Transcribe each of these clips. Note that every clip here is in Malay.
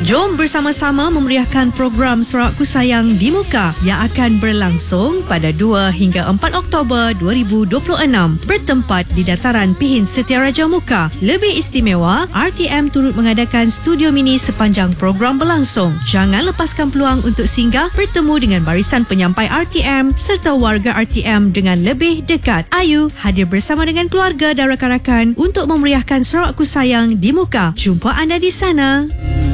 Jom bersama-sama memeriahkan program Sorakku Sayang di Muka yang akan berlangsung pada 2 hingga 4 Oktober 2026 bertempat di Dataran Pihin Setiaraja Muka. Lebih istimewa, RTM turut mengadakan studio mini sepanjang program berlangsung. Jangan lepaskan peluang untuk singgah bertemu dengan barisan penyampai RTM serta warga RTM dengan lebih dekat. Ayu hadir bersama dengan keluarga dan rakan-rakan untuk memeriahkan Sorakku Sayang di Muka. Jumpa anda di sana.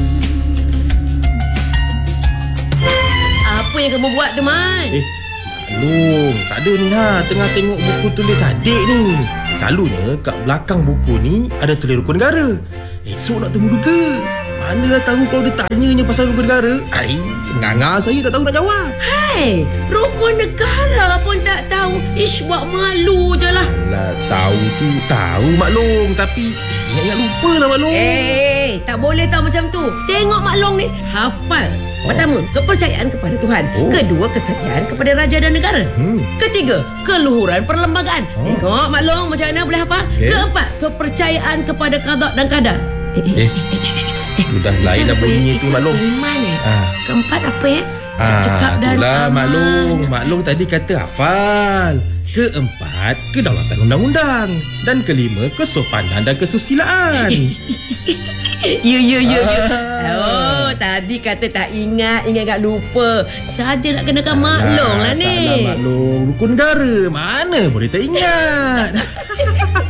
Apa yang kamu buat tu, Man? Maklum, tak ada ni tengah tengok buku tulis adik ni. Selalunya kat belakang buku ni ada tulis rukun negara. Esok nak temu duga. Manalah tahu kau dia tanyanya pasal rukun negara. Nganga saya tak tahu nak jawab. Hai, rukun negara pun tak tahu. Ish, buat malu je lah. Alah, tahu tu tahu maklum, tapi ingat lupa lah maklum. Tak boleh tahu macam tu. Tengok maklum ni, hafal. Pertama, kepercayaan kepada Tuhan. Kedua, kesetiaan kepada raja dan negara. Ketiga, keluhuran perlembagaan. Tengok maklum macam mana boleh hafal. Keempat, kepercayaan kepada qada dan qadar. Sudah lain dah bunyi tu maklum. Iman Keempat apa ya? Cakap dan itulah aman. maklum tadi kata hafal. Keempat, kedaulatan undang-undang. Dan kelima, kesopanan dan kesusilaan. Ya. Oh, tadi kata tak ingat lupa. Saja nak kenakan maklum lah ni. Maklum, rukun negara mana boleh tak ingat.